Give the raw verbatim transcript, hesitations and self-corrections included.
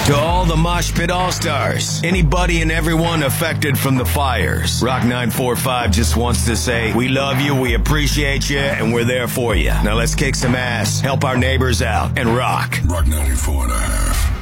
To all the Mosh Pit All-Stars, anybody and everyone affected from the fires, Rock nine forty-five just wants to say, we love you, we appreciate you, and we're there for you. Now let's kick some ass, help our neighbors out, and rock. Rock ninety-four and a half.